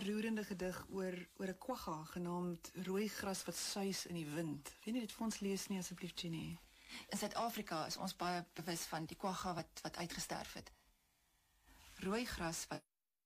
ontroerende gedig oor 'n kwagga genaamd Rooi gras wat suis in die wind. Weet nie dit vir ons lees nie asseblief, Jenny? In Suid-Afrika is ons baie bewus van die kwagga wat uitgesterf het. Rooi gras wat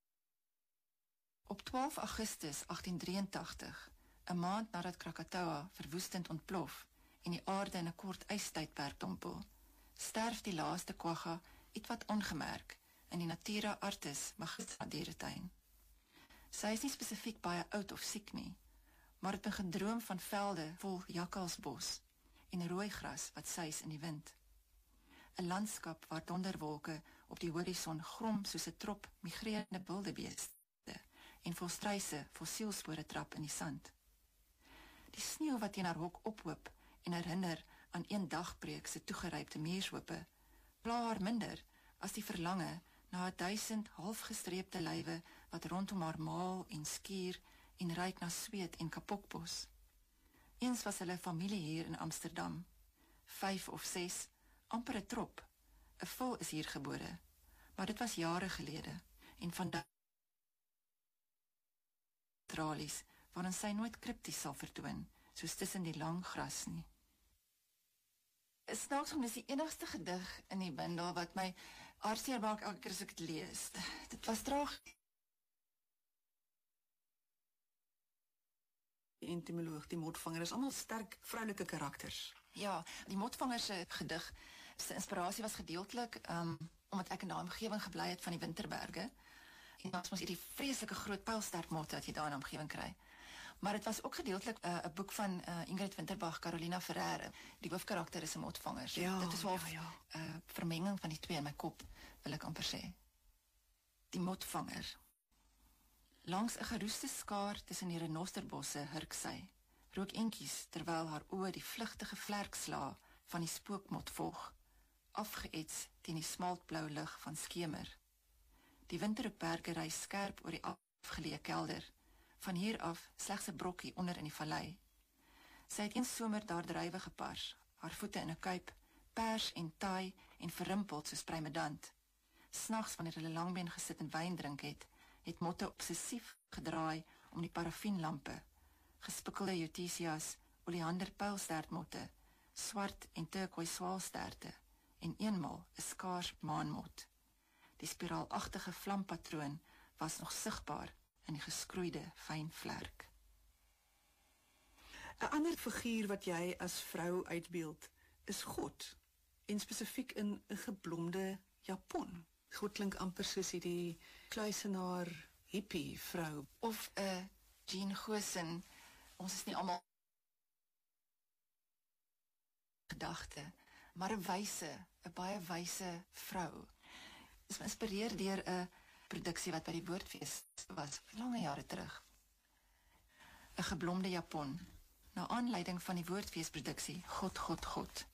op 12 Augustus 1883, 'n maand nadat Krakatoa verwoestend ontplof en die aarde in 'n kort ystydperk dompel, sterf die laaste kwagga ietwat ongemerk in die Natura Artis Magista dieretuin. Sy is nie spesifiek baie oud of siek nie, maar het begin droom van velde vol jakkalsbos en rooi gras wat suis in die wind. 'n Landskap waar donderwolke op die horison grom soos 'n trop migrerende wildebeeste en volstruise fossielspore trap in die sand. Die sneeu wat teen haar hok ophoop en herinner aan een dagbreek se toegerypte muurshope, pla haar minder as die verlange na 1000 halfgestreepte lywe wat rondom haar maal en skuur en ruik na sweet en kapokbos. Eens was hulle familie hier in Amsterdam. 5 of 6, amper 'n trop. 'n Vul is hier gebore, maar dit was jare gelede en vandag tralies waarin sy nooit kripties sal vertoon, soos tussen die lang gras nie. Snaaks om dis die enigste gedig in die bundel wat my hartseer maak elke keer as ek dit lees. Dit was tragies. Die entomoloog, die motvanger, is allemaal sterk vroulike karakters. Ja, die motvanger se gedig, sy inspirasie was gedeeltelik, omdat ek in die omgewing gebly het van die Winterberge, en dan was hierdie vreeslike groot pylstermotte wat jy daar in die omgewing kry. Maar het was ook gedeeltelik 'n boek van Ingrid Winterbach, Carolina Ferreira. Die hoofkarakter is 'n motvanger. So Ja, dit is wel ja. Vermenging van die twee in my kop, wil ek amper sê. Die motvanger. Langs 'n geroeste skaar tussen die renosterbosse hurk sy, rook entjies terwyl haar oë die vlugtige vlerksla van die spookmot volg, afgeets teen die smaltblou lig van skemer. Die winterhoekberge ry skerp oor die afgeleë kelder, van hier af slegs 'n brokkie onder in die vallei. Sy het eens somer daar druiwe gepars, haar voete in 'n kuip, pers en taai en verrimpeld soos prymedant. Snags wanneer hulle langbeen gesit en wyn drink het motte obsessief gedraai om die parafienlampe, gespikkelde Euthysias, oleander pylstertmotte, swart en turquoise swaalsterte en eenmal 'n skaars maanmot. Die spiraalagtige vlampatroon was nog sigbaar in die geskroeide fyn vlerk. 'n Ander figuur wat jy as vrou uitbeeld, is God, en spesifiek in 'n geblomde japon. God klink amper soos hierdie kluisenaar hippie vrou. Of 'n Jean Goosen, ons is nie almal gedagte, maar 'n baie wyse vrou. Is geïnspireer deur 'n produksie wat by die Woordfees was, lange jare terug. 'n Geblomde japon, na aanleiding van die Woordfeesproduksie God, God, God.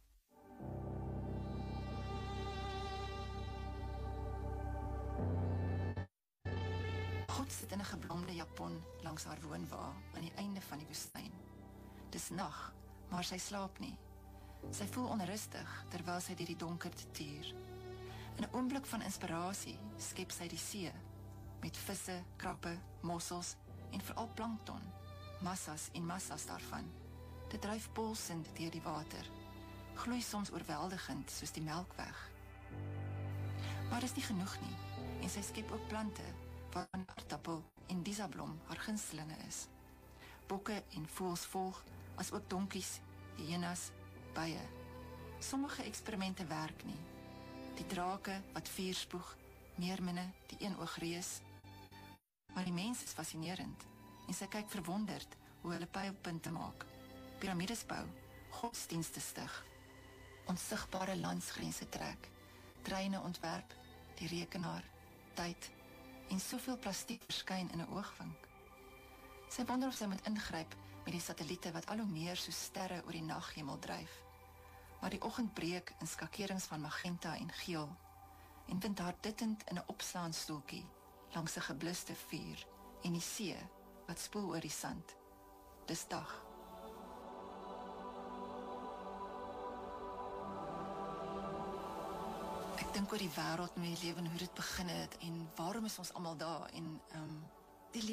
God sit in 'n geblomde japon langs haar woonwa aan die einde van die woestyn. Dis nag, maar sy slaap nie. Sy voel onrustig terwyl sy deur die donkerte tuur. In 'n oomblik van inspirasie skep sy die see, met visse, krappe, mossels en veral plankton, massas en massas daarvan. Dit dryf polsend deur die water, gloei soms oorweldigend soos die Melkweg. Maar dis nie genoeg nie, en sy skep ook plante, waarvan aardappel en disablom haar gunstelinge is. Bokke en voëls volg, as ook donkies, hyenas, bye. Sommige eksperimente werk nie. Die drake wat vuur spoeg, meerminne, die eenoogreus. Maar die mens is fascinerend, en sy kyk verwonderd hoe hulle pylpunte maak, piramides bou, godsdienste stig, onsigbare landsgrense trek, treine ontwerp, die rekenaar, tyd, en soveel plastiek verskyn in 'n oogwink. Sy wonder of sy moet ingryp met die satelliete wat al hoe meer soos sterre oor die naghemel dryf. Maar die oggend breek in skakerings van magenta en geel, en vind haar dittend in 'n opslaanstoeltjie langs 'n gebluste vuur en die see wat spoel oor die sand. Dis dag. Ek dink oor die wêreld en die lewe en hoe dit begin het en waarom is ons almal daar en